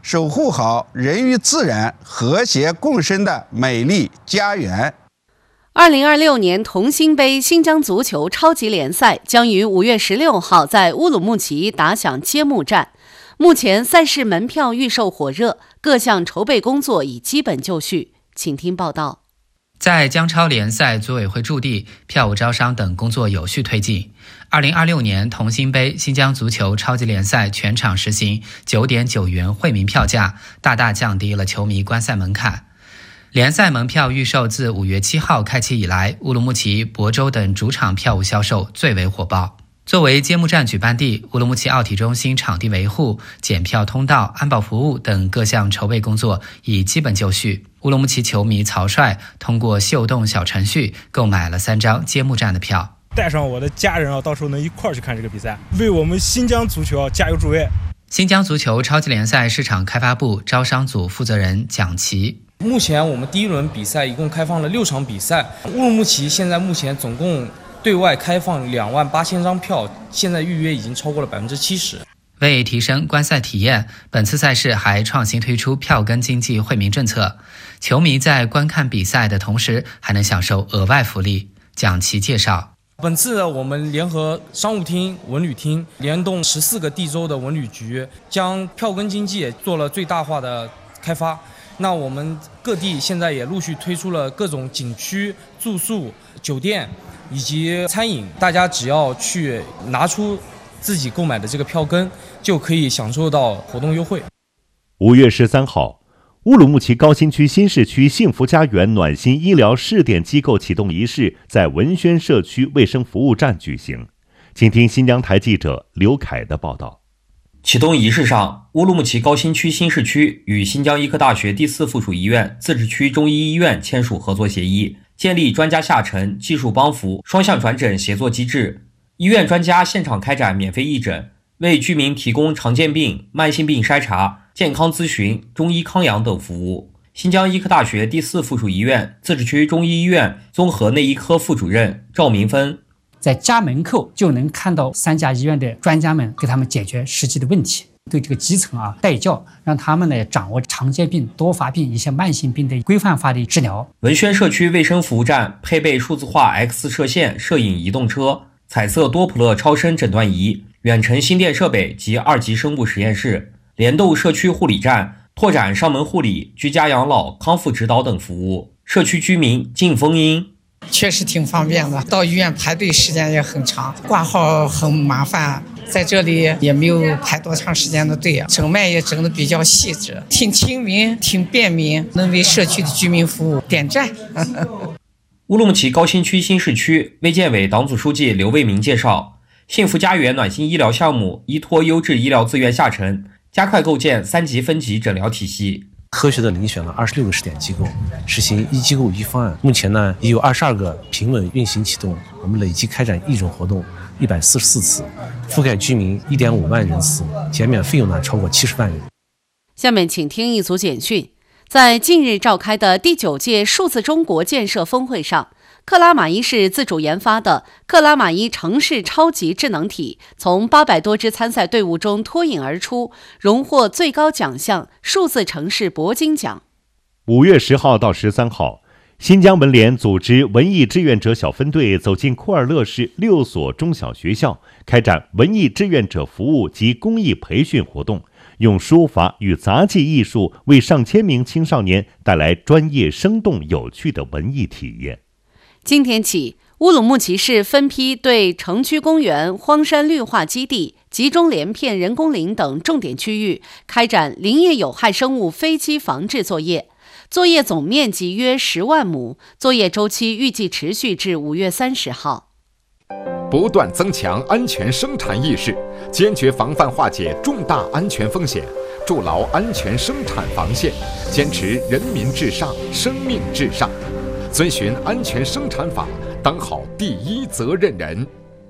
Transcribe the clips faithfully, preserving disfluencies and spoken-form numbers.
守护好人与自然和谐共生的美丽家园。 二零二六年同心杯新疆足球超级联赛将于五月十六号在乌鲁木齐打响揭幕战。目前赛事门票预售火热，各项筹备工作已基本就绪。请听报道。 在疆超联赛组委会驻地、票务招商等工作有序推进。二零二六年同心杯新疆足球超级联赛全场实行 九点九元惠民票价，大大降低了球迷观赛门槛。联赛门票预售自五月七号开启以来，乌鲁木齐、亳州等主场票务销售最为火爆。作为揭幕战举办地，乌鲁木齐奥体中心场地维护、检票通道、安保服务等各项筹备工作已基本就绪。乌鲁木齐球迷曹帅通过秀动小程序购买了三张揭幕战的票， 带上我的家人啊，到时候能一块儿去看这个比赛，为我们新疆足球加油助威。 新疆足球超级联赛市场开发部招商组负责人蒋奇。 目前我们第一轮比赛一共开放了六场比赛，乌鲁木齐现在目前总共对外开放两万八千张票，现在预约已经超过了百分之七十。 为提升观赛体验，本次赛事还创新推出票根经济惠民政策，球迷在观看比赛的同时还能享受额外福利。蒋奇介绍， 本次我们联合商务厅、文旅厅，联动十四个地州的文旅局，将票根经济做了最大化的开发。那我们各地现在也陆续推出了各种景区、住宿、酒店以及餐饮，大家只要去拿出自己购买的这个票根，就可以享受到活动优惠。 五月十三号，乌鲁木齐高新区新市区幸福家园暖心医疗试点机构启动仪式在文轩社区卫生服务站举行。请听新疆台记者刘凯的报道。 启动仪式上，乌鲁木齐高新区新市区与新疆医科大学第四附属医院、自治区中医医院签署合作协议，建立专家下沉、技术帮扶、双向转诊协作机制。医院专家现场开展免费义诊，为居民提供常见病、慢性病筛查、健康咨询、中医康养等服务。新疆医科大学第四附属医院、自治区中医医院综合内医科副主任赵明芬， 在家门口就能看到三家医院的专家们给他们解决实际的问题，对这个基层啊带教，让他们呢掌握常见病、多发病一些慢性病的规范化的治疗。 文轩社区卫生服务站配备数字化 X 射线摄影移动车、彩色多普勒超声诊断仪、远程心电设备及二级生物实验室，联动社区护理站，拓展上门护理、居家养老、康复指导等服务。社区居民靳丰英， 确实挺方便的，到医院排队时间也很长，挂号很麻烦，在这里也没有排多长时间的队啊，诊脉也诊得比较细致，挺亲民，挺便民，能为社区的居民服务，点赞。 乌鲁木齐高新区新市区卫健委党组书记刘卫民介绍，幸福家园暖心医疗项目依托优质医疗资源下沉，加快构建三级分级诊疗体系。 科学的遴选了二十六个试点机构，实行一机构一方案。目前呢，已有二十二个平稳运行启动，我们累计开展义诊活动一百四十四次，覆盖居民一点五万人次，减免费用呢超过七十万元。 下面请听一组简讯。在近日召开的第九届数字中国建设峰会上，克拉玛依市自主研发的克拉玛依城市超级智能体从八百多支参赛队伍中脱颖而出，荣获最高奖项数字城市铂金奖。 五月十号到十三号，新疆文联组织文艺志愿者小分队走进库尔勒市六所中小学校，开展文艺志愿者服务及公益培训活动，用书法与杂技艺术为上千名青少年带来专业、生动、有趣的文艺体验。 今天起，乌鲁木齐市分批对城区公园、荒山绿化基地、集中连片人工林等重点区域开展林业有害生物飞机防治作业，作业总面积约十万亩，作业周期预计持续至五月三十号。 不断增强安全生产意识，坚决防范化解重大安全风险，筑牢安全生产防线，坚持人民至上、生命至上，遵循安全生产法，当好第一责任人。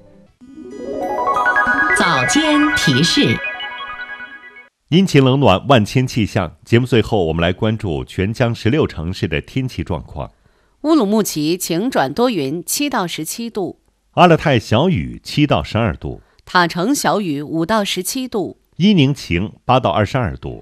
早间提示。 阴晴冷暖，万千气象。节目最后，我们来关注全疆十六城市的天气状况。 乌鲁木齐晴转多云，七到十七度； 阿勒泰小雨，七到十二度； 塔城小雨，五到十七度； 伊宁晴，八到二十二度；